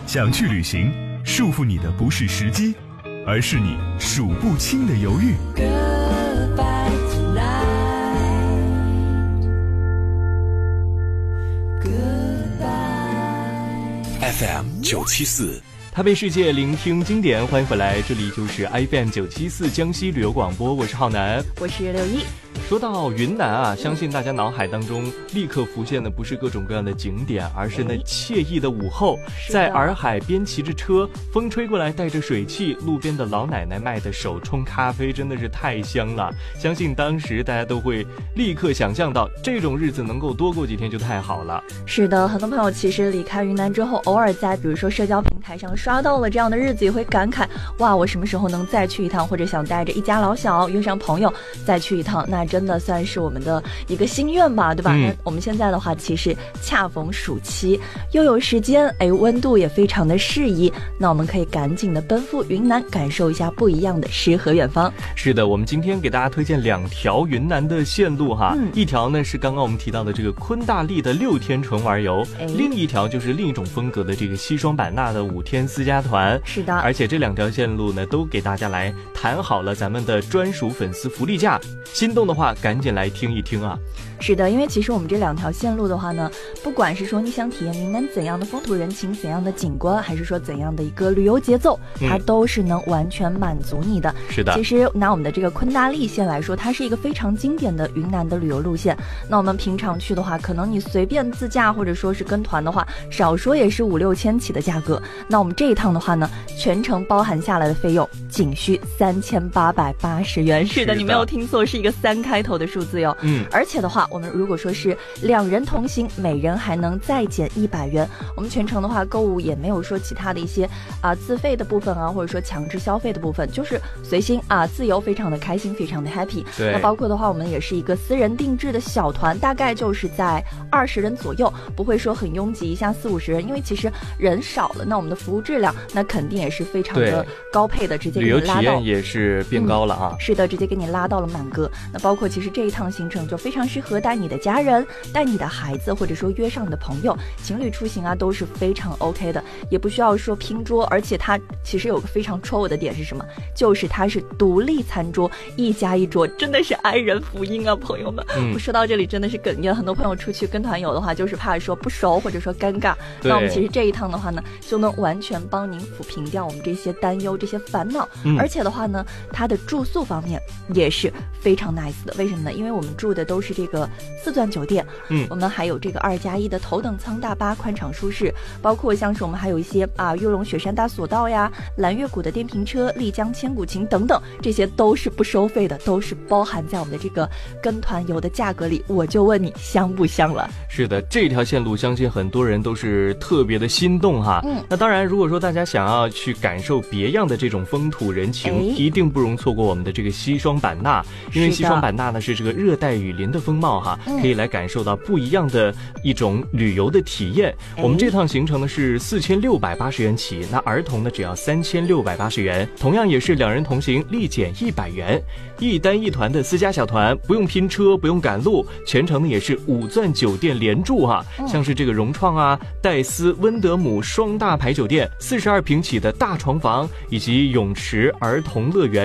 想去旅行，束缚你的不是时机，而是你数不清的犹豫。 FM 974， 台北世界聆听经典，欢迎回来，这里就是 FM 974江西旅游广播，我是浩南， 我是六一。 说到云南啊，相信大家脑海当中立刻浮现的不是各种各样的景点，而是那惬意的午后，在洱海边骑着车，风吹过来带着水汽，路边的老奶奶卖的手冲咖啡真的是太香了。相信当时大家都会立刻想象到，这种日子能够多过几天就太好了。 是的，很多朋友其实离开云南之后，偶尔在比如说社交平台上刷到了这样的日子，也会感慨，哇，我什么时候能再去一趟，或者想带着一家老小约上朋友再去一趟，那真的算是我们的一个心愿吧，对吧？那我们现在的话其实恰逢暑期，又有时间，温度也非常的适宜，那我们可以赶紧的奔赴云南，感受一下不一样的诗和远方。 是的，我们今天给大家推荐2条云南的线路哈，一条呢是刚刚我们提到的这个昆大丽的6天纯玩游，另一条就是另一种风格的这个西双版纳的5天私家团。 是的， 而且这2条线路呢都给大家来谈好了咱们的专属粉丝福利价，心动的话赶紧来听一听啊。 是的，因为其实我们这2条线路的话呢，不管是说你想体验云南怎样的风土人情，怎样的景观，还是说怎样的一个旅游节奏，它都是能完全满足你的。 是的， 其实拿我们的这个昆大丽线来说，它是一个非常经典的云南的旅游路线。那我们平常去的话，可能你随便自驾或者说是跟团的话，少说也是5、6千起的价格。那我们这一趟的话呢，全程包含下来的费用仅需3880元。是的，你没有听错，是一个3开头的数字哟。而且的话，我们如果说是2人同行，每人还能再减100元。我们全程的话，购物也没有说其他的一些自费的部分啊，或者说强制消费的部分，就是随心自由，非常的开心，非常的 happy。那包括的话，我们也是一个私人定制的小团，大概就是在20人左右，不会说很拥挤，一下40、50人，因为其实人少了，那我们的服务质量那肯定也是非常的高配的，直接给你拉到， 旅游体验也是变高了啊。 是的，直接给你拉到了满格。那包括其实这一趟行程就非常适合带你的家人，带你的孩子，或者说约上你的朋友，情侣出行啊都是非常 OK 的，也不需要说拼桌。而且它其实有个非常戳我的点是什么，就是它是独立餐桌，1加1桌，真的是哀人福音啊，朋友们。我说到这里真的是哽咽，很多朋友出去跟团游的话，就是怕说不熟或者说尴尬。那我们其实这一趟的话呢，就能完全帮您抚平掉我们这些担忧、这些烦恼。而且的话呢，它的住宿方面也是非常 nice 的。为什么呢？因为我们住的都是这个4钻酒店，我们还有这个2加1的头等舱大巴，宽敞舒适，包括像是我们还有一些玉龙雪山大索道呀、蓝月谷的电瓶车、丽江千古情等等，这些都是不收费的，都是包含在我们的这个跟团游的价格里。我就问你香不香了？ 是的，这条线路相信很多人都是特别的心动哈。那当然，如果说大家想要去感受别样的这种风土人情，一定不容错过我们的这个西双版纳，因为西双版纳呢是这个热带雨林的风貌哈，可以来感受到不一样的一种旅游的体验。我们这趟行程呢是4680元起，那儿童呢只要3680元，同样也是2人同行立减100元，一单一团的私家小团，不用拼车，不用赶路，全程呢也是5钻酒店连住哈，像是这个融创啊、戴斯、温德姆双大牌酒店，42平起的大床房，以及泳池、儿童乐园。